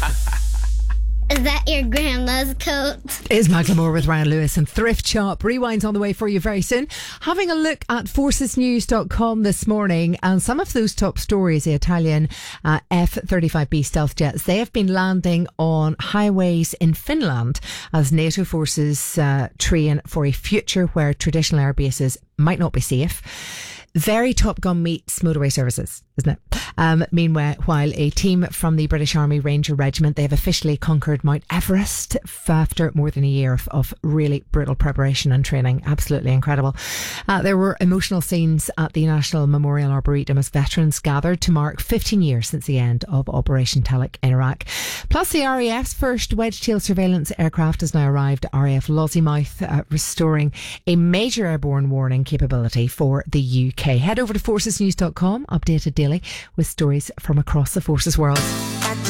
Is that your grandma's coat? It's Macklemore with Ryan Lewis and Thrift Shop. Rewind's on the way for you very soon. Having a look at forcesnews.com this morning, and some of those top stories, the Italian F-35B stealth jets, they have been landing on highways in Finland as NATO forces train for a future where traditional air bases might not be safe. Very Top Gun meets motorway services, isn't it? Meanwhile, a team from the British Army Ranger Regiment, they have officially conquered Mount Everest after more than a year of really brutal preparation and training. Absolutely incredible. There were emotional scenes at the National Memorial Arboretum as veterans gathered to mark 15 years since the end of Operation Talic in Iraq. Plus, the RAF's first wedge-tail surveillance aircraft has now arrived at RAF Lossiemouth, restoring a major airborne warning capability for the UK. Head over to forcesnews.com, updated daily with stories from across the forces world.